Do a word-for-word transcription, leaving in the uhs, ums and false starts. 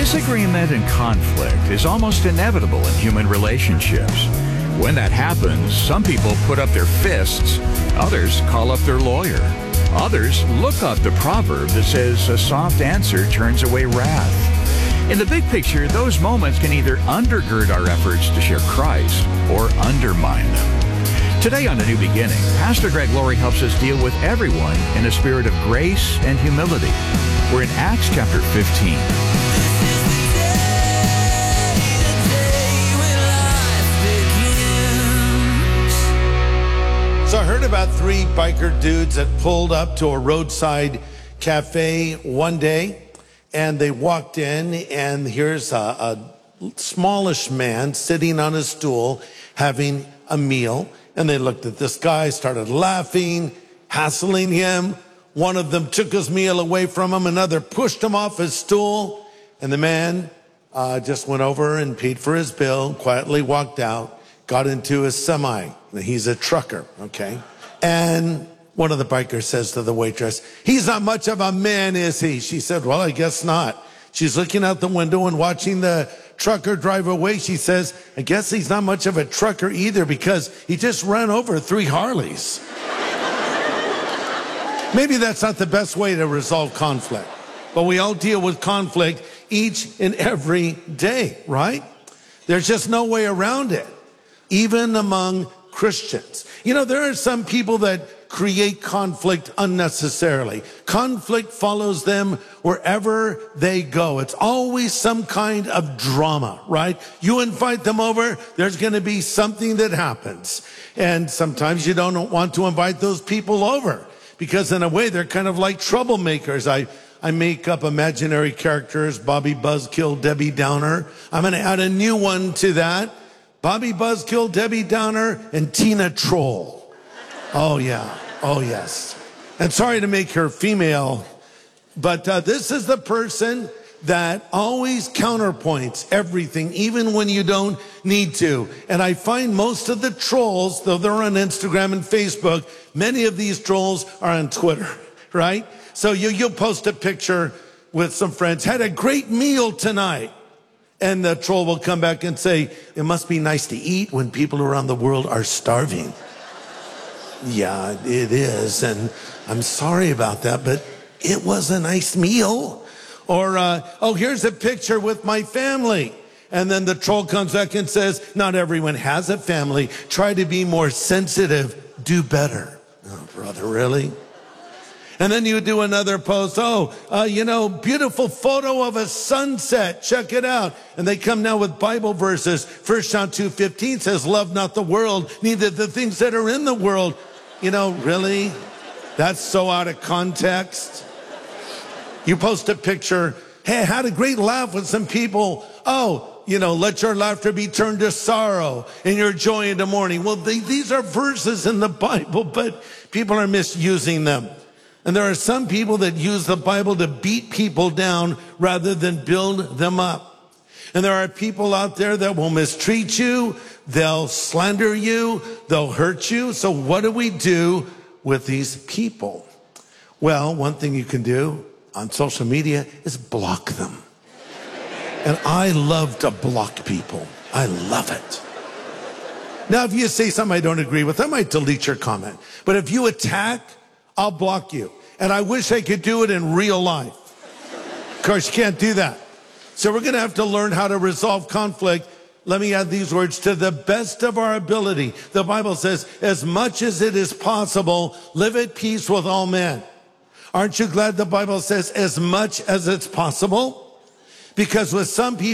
Disagreement and conflict is almost inevitable in human relationships. When that happens, some people put up their fists, others call up their lawyer. Others look up the proverb that says a soft answer turns away wrath. In the big picture, those moments can either undergird our efforts to share Christ or undermine them. Today on A New Beginning, Pastor Greg Laurie helps us deal with everyone in a spirit of grace and humility. We're in Acts chapter fifteen. So I heard about three biker dudes that pulled up to a roadside cafe one day, and they walked in, and here's a, a smallish man sitting on a stool having a meal. And they looked at this guy, started laughing, hassling him. One of them took his meal away from him. Another pushed him off his stool. And the man uh, just went over and paid for his bill, quietly walked out, got into his semi. He's a trucker, okay? And one of the bikers says to the waitress, "He's not much of a man, is he?" She said, "Well, I guess not." She's looking out the window and watching the trucker drive away. She says, "I guess he's not much of a trucker either, because he just ran over three Harleys." Maybe that's not the best way to resolve conflict, but we all deal with conflict each and every day, right? There's just no way around it, even among Christians. You know, there are some people that create conflict unnecessarily. Conflict follows them wherever they go. It's always some kind of drama, right? You invite them over, there's going to be something that happens. And sometimes you don't want to invite those people over because in a way they're kind of like troublemakers. I, I make up imaginary characters, Bobby Buzzkill, Debbie Downer. I'm going to add a new one to that. Bobby Buzzkill, Debbie Downer, and Tina Troll. Oh, yeah. Oh, yes. And sorry to make her female, but uh, this is the person that always counterpoints everything, even when you don't need to. And I find most of the trolls, though they're on Instagram and Facebook, many of these trolls are on Twitter, right? So you, you'll post a picture with some friends, "Had a great meal tonight." And the troll will come back and say, "It must be nice to eat when people around the world are starving." Yeah, it is. And I'm sorry about that, but it was a nice meal. Or, uh, "Oh, here's a picture with my family." And then the troll comes back and says, "Not everyone has a family. Try to be more sensitive. Do better." Oh, brother, really? And then you do another post, "Oh, uh, you know, beautiful photo of a sunset. Check it out." And they come now with Bible verses. First John two fifteen says, "Love not the world, neither the things that are in the world." You know, really? That's so out of context. You post a picture, "Hey, I had a great laugh with some people." "Oh, you know, let your laughter be turned to sorrow and your joy into mourning." Well, they, these are verses in the Bible, but people are misusing them. And there are some people that use the Bible to beat people down rather than build them up. And there are people out there that will mistreat you, they'll slander you, they'll hurt you. So what do we do with these people? Well, one thing you can do on social media is block them. And I love to block people. I love it. Now, if you say something I don't agree with, I might delete your comment. But if you attack, I'll block you. And I wish I could do it in real life. Of course, you can't do that. So we're going to have to learn how to resolve conflict. Let me add these words: to the best of our ability. The Bible says, as much as it is possible, live at peace with all men. Aren't you glad the Bible says as much as it's possible? Because with some people,